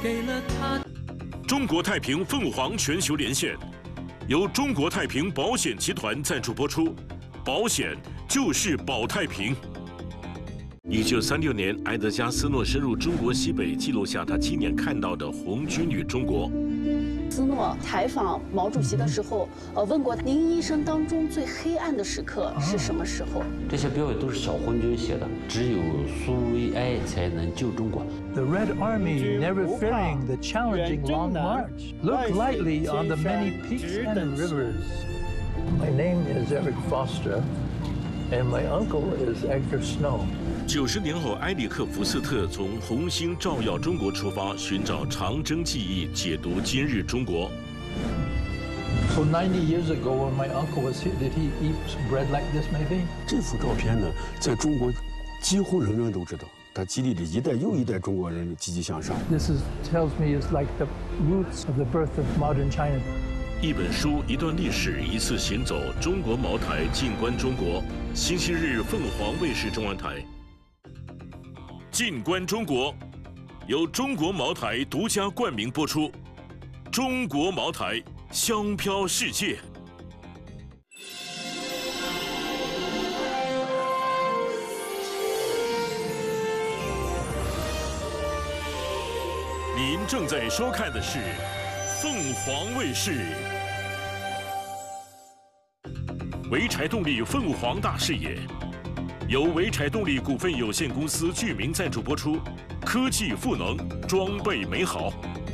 给了他。 中国太平凤凰全球连线，由中国太平保险集团赞助播出，保险就是保太平。1936年，埃德加·斯诺深入中国西北，记录下他亲眼看到的红军与中国。 斯诺采访毛主席的时候，问过您一生当中最黑暗的时刻是什么时候？ 这些标语都是小红军写的，只有苏维埃才能救中国。 The Red Army, never fearing the challenging long march, looked lightly on the many peaks and rivers. My name is Eric Foster, and my uncle is Edgar Snow. 90年后，埃里克·福斯特从红星照耀中国出发，寻找长征记忆，解读今日中国。 So 90 years ago, when my uncle was here, did he eat bread like this, maybe? 这幅照片呢，在中国几乎人人都知道，它激励着一代又一代中国人积极向上。 This tells me it's like the roots of the birth of modern China. 一本书，一段历史，一次行走。中国茅台，静观中国。星期日，凤凰卫视中文台。静观中国，由中国茅台独家冠名播出。中国茅台，香飘世界。您正在收看的是凤凰卫视。潍柴动力凤凰大视野，由潍柴动力股份有限公司巨名赞助播出，科技赋能，装备美好。